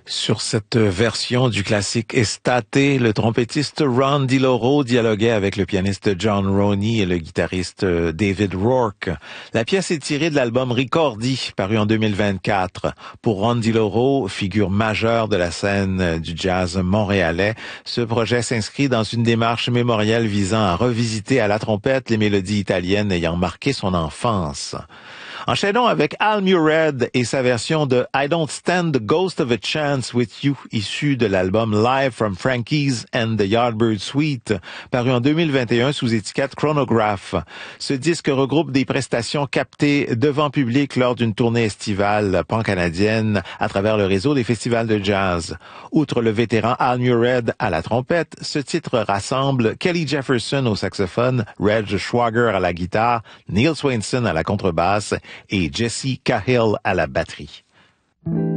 Sur cette version du classique Estate, le trompettiste Ron DiLoro dialoguait avec le pianiste John Roney et le guitariste David Rourke. La pièce est tirée de l'album Ricordi, paru en 2024. Pour Ron DiLoro, figure majeure de la scène du jazz montréalais, ce projet s'inscrit dans une démarche mémorielle visant à revisiter à la trompette les mélodies italiennes ayant marqué son enfance. Enchaînons avec Al Mured et sa version de I Don't Stand the Ghost of a Chance with You, issue de l'album Live from Frankie's and the Yardbird Suite, paru en 2021 sous étiquette Chronograph. Ce disque regroupe des prestations captées devant public lors d'une tournée estivale pan-canadienne à travers le réseau des festivals de jazz. Outre le vétéran Al Mured à la trompette, ce titre rassemble Kelly Jefferson au saxophone, Reg Schwager à la guitare, Neil Swainson à la contrebasse et Jesse Cahill à la batterie.